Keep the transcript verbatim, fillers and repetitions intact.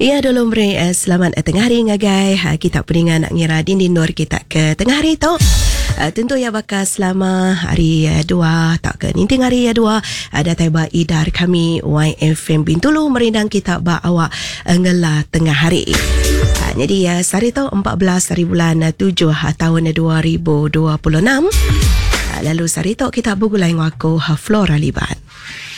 Ya, dulu meri eh, selamat eh, tengah hari ngagai. Ha, kita peringat nak ngira dinding nur kita ke tengah hari tu. Uh, tentu ya bakal selama hari uh, dua tak ke ninting hari ya dua ada taiba idar kami Y F M Bintulu merindang kita ba awak uh, ngela tengah hari. Uh, jadi ya uh, hari tu empat belas hari bulan uh, tujuh uh, tahun dua ribu dua puluh enam. Uh, lalu hari tu kita bergulai ngaku uh, Flora Liban.